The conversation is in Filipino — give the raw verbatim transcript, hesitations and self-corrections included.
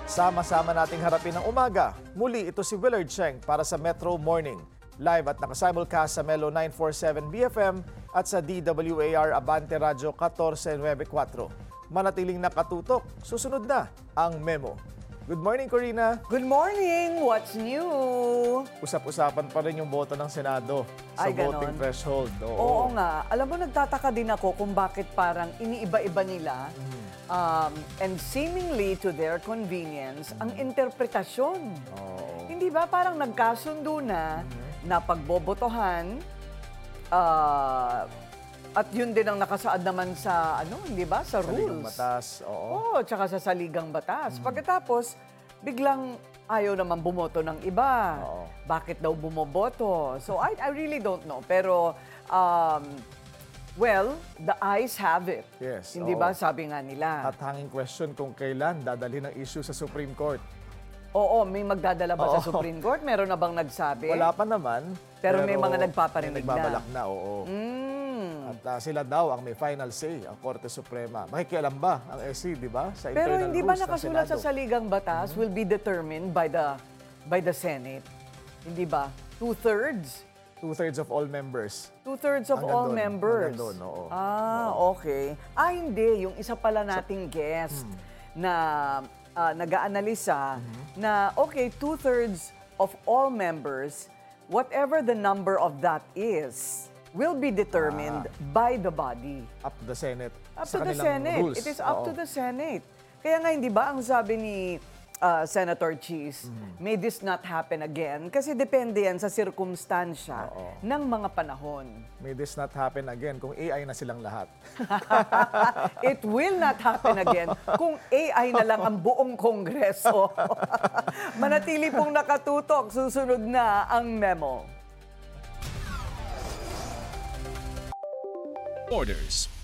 Sama-sama nating harapin ang umaga. Muli, ito si Willard Cheng para sa Metro Morning. Live at nakasimulcast sa Melo nine forty-seven B F M at sa D W A R Abante Radio fourteen ninety-four. Manatiling nakatutok, susunod na ang memo. Good morning, Corina. Good morning! What's new? Usap-usapan pa rin yung boto ng Senado sa Ay, voting ganon. threshold. Oo nga. Alam mo, nagtataka din ako kung bakit parang iniiba-iba nila um, and seemingly to their convenience ang interpretasyon. Oo. Hindi ba parang nagkasundo na na pagbobotohan ah, at yun din ang nakasaad naman sa ano, hindi ba? Sa Sa ligang rules. batas, oo. Oo, tsaka sa saligang batas. Pagkatapos, biglang ayaw naman bumoto ng iba. Oo. Bakit daw bumoboto? So, I, I really don't know. Pero, um, well, the eyes have it. Yes, Hindi oo. ba? Sabi nga nila. At hanging question kung kailan dadalhin ang issue sa Supreme Court. Oo, may magdadala ba Oo. sa Supreme Court? Meron na bang nagsabi? Wala pa naman. Pero may mga nagpaparinig may na. nagbabalak na, oo. Mm. At uh, sila daw ang may final say, ang Korte Suprema. Makikialam ba ang S C, di ba? Sa Pero internal hindi ba rules ng nakasulat sa Senado? saligang batas will be determined by the by the Senate? Hindi ba? Two-thirds? Two-thirds of all members. Two-thirds of Hanggang all doon, members. hanggang doon, oo. Ah, okay. Ah, hindi. Yung isa pala nating guest Hmm. na uh, nag-aanalisa Mm-hmm. na, okay, two-thirds of all members, whatever the number of that is, will be determined by the body. Up to the Senate. Up sa to the kanilang Senate. rules. It is up Oo. to the Senate. Kaya nga, hindi ba, ang sabi ni uh, Senator Cheese, Mm-hmm. may this not happen again? Kasi depende yan sa sirkumstansya Oo. ng mga panahon. May this not happen again kung A I na silang lahat. It will not happen again kung A I na lang ang buong Kongreso. Manatili pong nakatutok. Susunod na ang memo. Orders.